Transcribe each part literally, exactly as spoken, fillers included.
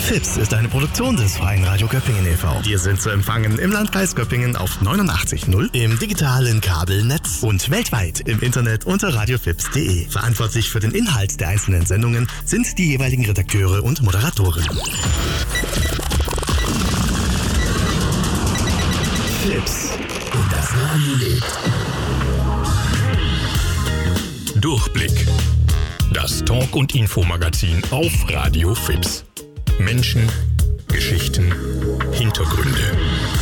Fips ist eine Produktion des Freien Radio Göppingen e V. Wir sind zu empfangen im Landkreis Göppingen auf neunundachtzig Komma null, im digitalen Kabelnetz und weltweit im Internet unter radiofips punkt de. Verantwortlich für den Inhalt der einzelnen Sendungen sind die jeweiligen Redakteure und Moderatoren. Fips und das Radio lebt. Durchblick. Das Talk- und Infomagazin auf Radio Fips. Menschen, Geschichten, Hintergründe.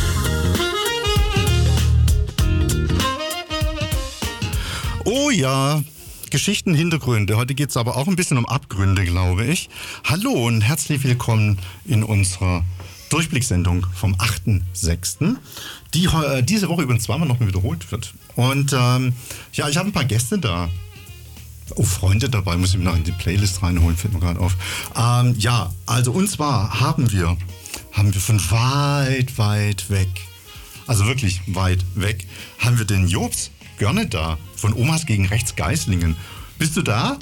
Oh ja, Geschichten, Hintergründe. Heute geht es aber auch ein bisschen um Abgründe, glaube ich. Hallo und herzlich willkommen in unserer Durchblicksendung vom achten sechsten, die äh, diese Woche übrigens zweimal noch wiederholt wird. Und ähm, ja, ich habe ein paar Gäste da. Oh, Freunde dabei, muss ich mir noch in die Playlist reinholen, fällt mir gerade auf. Ähm, ja, also und zwar haben wir, haben wir von weit, weit weg, also wirklich weit weg, haben wir den Jobs Görne da, von Omas gegen Rechts Geislingen. Bist du da?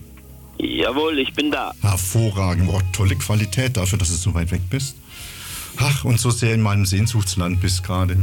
Jawohl, ich bin da. Hervorragend, oh, tolle Qualität dafür, dass du so weit weg bist. Ach, und so sehr in meinem Sehnsuchtsland bist gerade.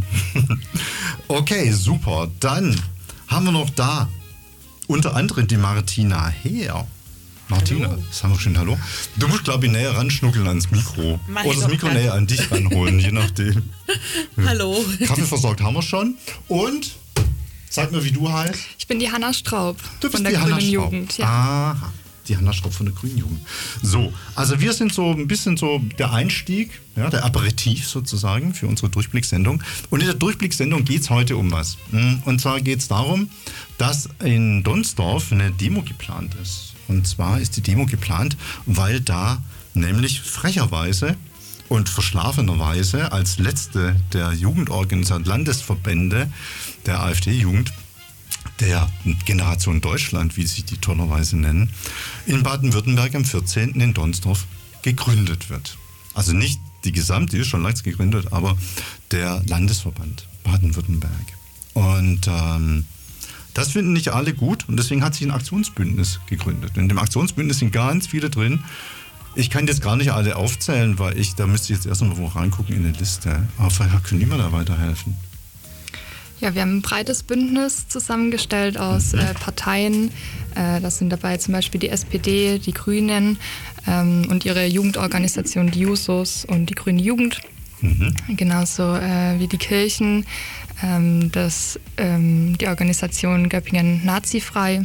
Okay, super. Dann haben wir noch da unter anderem die Martina Heer. Martina, hallo. Das haben wir schon, hallo. Du musst, glaube ich, näher ranschnuckeln ans Mikro. Mach Oder das Mikro näher an dich ranholen, je nachdem. Hallo. Kaffee versorgt haben wir schon. Und sag mir, wie du heißt. Ich bin die Hanna Straub du bist von der die Grünen Hanna Straub. Jugend. Ja. Aha, die Hanna Straub von der Grünen Jugend. So, also wir sind so ein bisschen so der Einstieg, ja, der Aperitif sozusagen für unsere Durchblicksendung. Und in der Durchblicksendung geht es heute um was. Und zwar geht es darum, dass in Donsdorf eine Demo geplant ist. Und zwar ist die Demo geplant, weil da nämlich frecherweise und verschlafenerweise als letzte der Jugendorganisationen, Landesverbände der AfD-Jugend, der Generation Deutschland, wie sich die tollerweise nennen, in Baden-Württemberg am vierzehnten in Donsdorf gegründet wird. Also nicht die gesamte, die ist schon längst gegründet, aber der Landesverband Baden-Württemberg. Und ähm, das finden nicht alle gut und deswegen hat sich ein Aktionsbündnis gegründet. In dem Aktionsbündnis sind ganz viele drin. Ich kann jetzt gar nicht alle aufzählen, weil ich, da müsste ich jetzt erst mal wo reingucken in die Liste. Aber vielleicht können die mir da weiterhelfen. Ja, wir haben ein breites Bündnis zusammengestellt aus mhm. äh, Parteien. Äh, das sind dabei zum Beispiel die S P D, die Grünen ähm, und ihre Jugendorganisation, die Jusos und die Grüne Jugend. Mhm. Genauso äh, wie die Kirchen, ähm, das, ähm, die Organisation Göppingen Nazifrei,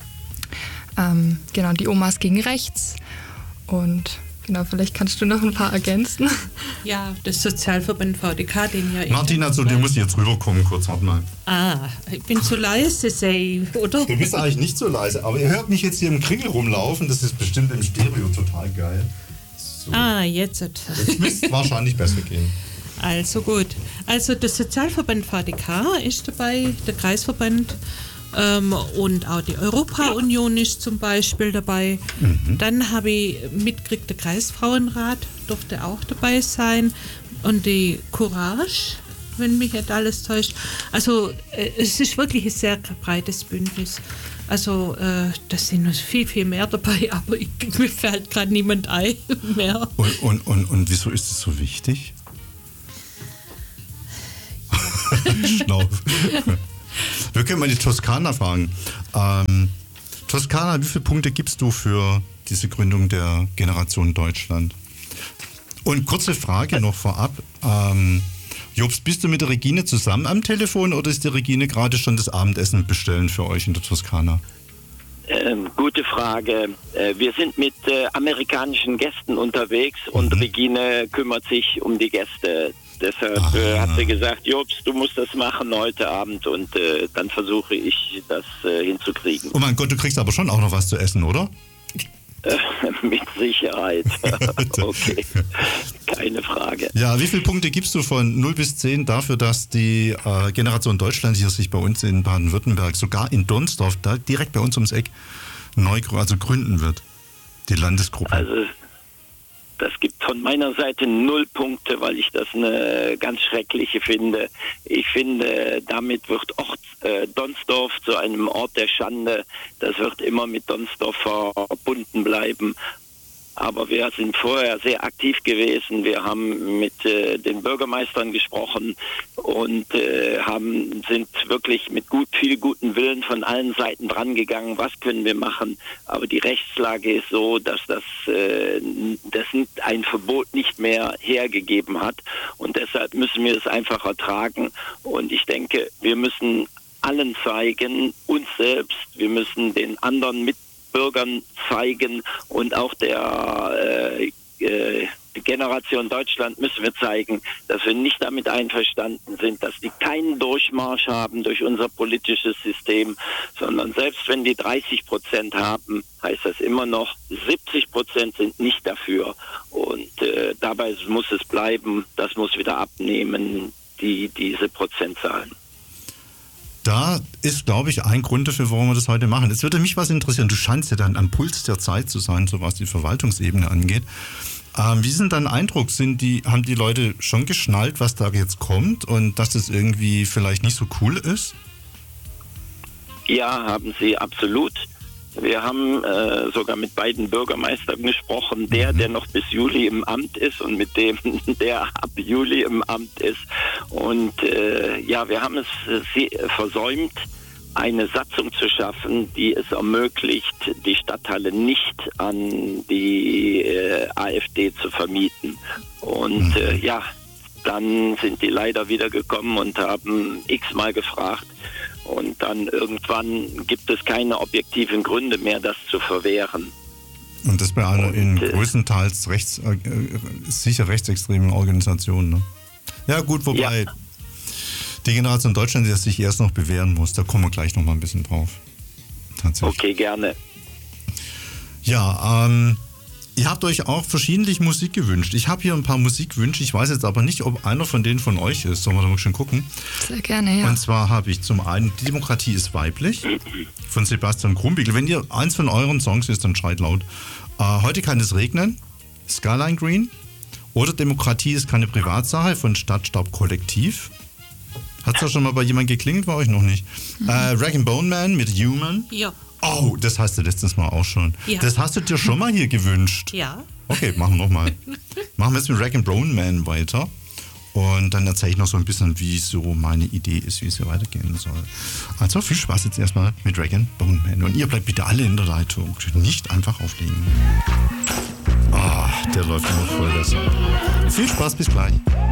ähm, genau, die Omas gegen Rechts und genau, vielleicht kannst du noch ein paar ergänzen. Ja, das Sozialverband V D K, den ja... Martina, zu dir muss ich jetzt rüberkommen, kurz, warte mal. Ah, ich bin zu leise, say, oder? Du bist eigentlich nicht so leise, aber ihr hört mich jetzt hier im Kringel rumlaufen, das ist bestimmt im Stereo total geil. So. Ah, jetzt. Das müsste wahrscheinlich besser gehen. Also gut. Also das Sozialverband V D K ist dabei, der Kreisverband ähm, und auch die Europa-Union ist zum Beispiel dabei. Mhm. Dann habe ich mitgekriegt, der Kreisfrauenrat durfte auch dabei sein und die Courage, wenn mich nicht alles täuscht. Also äh, es ist wirklich ein sehr breites Bündnis. Also äh, da sind noch viel, viel mehr dabei, aber ich, mir fällt gerade niemand ein mehr. Und, und, und, und wieso ist es so wichtig? Schnauf. Wir können mal die Toskana fragen. Ähm, Toskana, wie viele Punkte gibst du für diese Gründung der Generation Deutschland? Und kurze Frage noch vorab. Ähm, Jobs, bist du mit der Regine zusammen am Telefon oder ist die Regine gerade schon das Abendessen bestellen für euch in der Toskana? Ähm, gute Frage. Äh, wir sind mit äh, amerikanischen Gästen unterwegs und mhm. Regine kümmert sich um die Gäste. Deshalb äh, hat sie gesagt, Jobs, du musst das machen heute Abend und äh, dann versuche ich das äh, hinzukriegen. Oh mein Gott, du kriegst aber schon auch noch was zu essen, oder? Mit Sicherheit. Okay, keine Frage. Ja, wie viele Punkte gibst du von null bis zehn dafür, dass die äh, Generation Deutschland hier sich bei uns in Baden-Württemberg, sogar in Donsdorf, da direkt bei uns ums Eck, neu also gründen wird, die Landesgruppe? Also das gibt von meiner Seite null Punkte, weil ich das eine ganz schreckliche finde. Ich finde, damit wird Ort, äh, Donsdorf zu einem Ort der Schande. Das wird immer mit Donsdorf verbunden bleiben. aber wir sind vorher sehr aktiv gewesen. Wir haben mit äh, den Bürgermeistern gesprochen und äh, haben, sind wirklich mit gut, viel guten Willen von allen Seiten dran gegangen. Was können wir machen? Aber die Rechtslage ist so, dass das, äh, das ein Verbot nicht mehr hergegeben hat. Und deshalb müssen wir es einfach ertragen. Und ich denke, wir müssen allen zeigen, uns selbst, wir müssen den anderen Mitbürgern zeigen und auch der äh, äh, Generation Deutschland müssen wir zeigen, dass wir nicht damit einverstanden sind, dass die keinen Durchmarsch haben durch unser politisches System, sondern selbst wenn die dreißig Prozent haben, heißt das immer noch, siebzig Prozent sind nicht dafür. Und äh, dabei muss es bleiben, das muss wieder abnehmen, die, diese Prozentzahlen. Da ist, glaube ich, ein Grund dafür, warum wir das heute machen. Es würde mich was interessieren. Du scheinst ja dann am Puls der Zeit zu sein, so was die Verwaltungsebene angeht. Ähm, wie ist denn dein Eindruck? Sind die, haben die Leute schon geschnallt, was da jetzt kommt und dass das irgendwie vielleicht nicht so cool ist? Ja, haben sie absolut. Wir haben äh, sogar mit beiden Bürgermeistern gesprochen, der, der noch bis Juli im Amt ist und mit dem, der ab Juli im Amt ist. Und äh, ja, wir haben es äh, versäumt, eine Satzung zu schaffen, die es ermöglicht, die Stadthalle nicht an die äh, AfD zu vermieten. Und äh, ja, dann sind die leider wieder gekommen und haben x-mal gefragt. Und dann irgendwann gibt es keine objektiven Gründe mehr, das zu verwehren. Und das bei einer Und, in äh, größtenteils rechts, äh, sicher rechtsextremen Organisation. Ne? Ja gut, wobei Ja. die Generation Deutschland, die sich erst noch bewähren muss, da kommen wir gleich noch mal ein bisschen drauf. Tatsächlich. Okay, gerne. Ja, ähm, ihr habt euch auch verschiedentlich Musik gewünscht. Ich habe hier ein paar Musikwünsche. Ich weiß jetzt aber nicht, ob einer von denen von euch ist. Sollen wir da mal schon gucken? Sehr gerne, ja. Und zwar habe ich zum einen Die Demokratie ist weiblich von Sebastian Krumbiegel. Wenn ihr eins von euren Songs ist, dann schreit laut. Äh, heute kann es regnen, Skyline Green. Oder Demokratie ist keine Privatsache von Stadtstaub Kollektiv. Hat es da schon mal bei jemandem geklingelt? Bei euch noch nicht. Mhm. Äh, Rag and Bone Man mit Human. Ja. Oh, das hast du letztes Mal auch schon. Ja. Das hast du dir schon mal hier gewünscht. Ja. Okay, machen wir nochmal. Machen wir jetzt mit Rag and Bone Man weiter. Und dann erzähle ich noch so ein bisschen, wie so meine Idee ist, wie es hier weitergehen soll. Also viel Spaß jetzt erstmal mit Rag and Bone Man. Und ihr bleibt bitte alle in der Leitung. Nicht einfach auflegen. Ah, der läuft immer voll, der Song. Viel Spaß, bis gleich.